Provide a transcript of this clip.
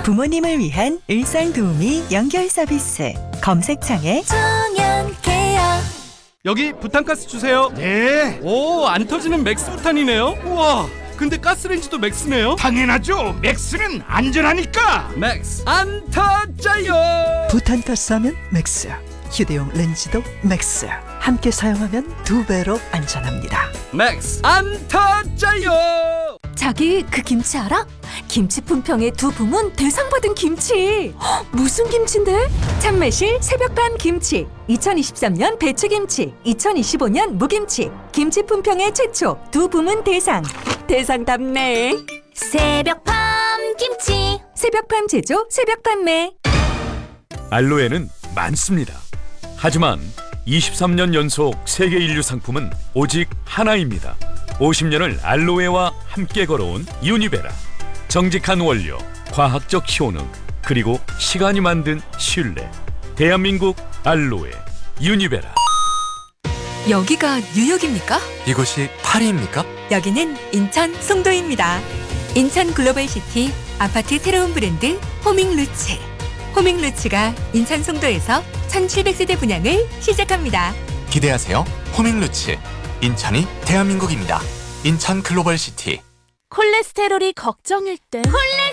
부모님을 위한 일상도우미 연결 서비스. 검색창에 청년케어. 여기 부탄가스 주세요. 네, 오, 안 터지는 맥스 부탄이네요. 우와, 근데 가스레인지도 맥스네요. 당연하죠. 맥스는 안전하니까. 맥스 안 터져요. 부탄가스 하면 맥스, 휴대용 렌즈도 맥스. 함께 사용하면 2배로 안전합니다. 맥스 안 터져요. 자기 그 김치 알아? 김치 품평의 두 부문 대상 받은 김치. 헉, 무슨 김치인데? 참매실 새벽밤 김치, 2023년 배추김치, 2025년 무김치. 김치 품평의 최초 두 부문 대상. 대상답네. 새벽밤 김치. 새벽밤 제조, 새벽 판매. 알로에는 많습니다. 하지만 23년 연속 세계 인류 상품은 오직 하나입니다. 50년을 알로에와 함께 걸어온 유니베라. 정직한 원료, 과학적 효능, 그리고 시간이 만든 신뢰. 대한민국 알로에 유니베라. 여기가 뉴욕입니까? 이곳이 파리입니까? 여기는 인천 송도입니다. 인천 글로벌시티 아파트 새로운 브랜드 호밍루츠. 호밍루츠가 인천 송도에서 1700세대 분양을 시작합니다. 기대하세요. 호밍루츠. 인천이 대한민국입니다. 인천 글로벌시티. 콜레스테롤이 걱정일 땐